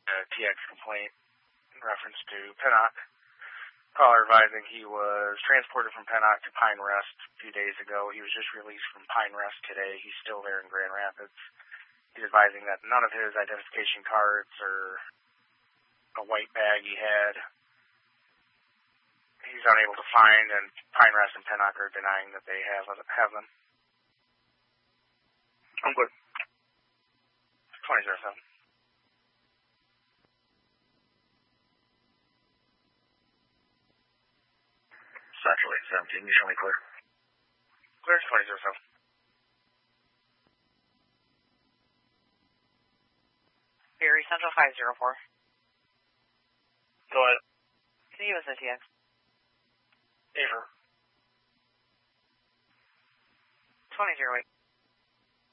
TX complaint in reference to Pinnock. Caller advising he was transported from Pinnock to Pine Rest a few days ago. He was just released from Pine Rest today. He's still there in Grand Rapids. He's advising that none of his identification cards or a white bag he had, he's unable to find, and Pine Rest and Pinnock are denying that they have them. I'm good. 2007. Central 817, you show me clear. Clear 2007. Erie Central 504. Go ahead. To USA TX. Aver. 2008.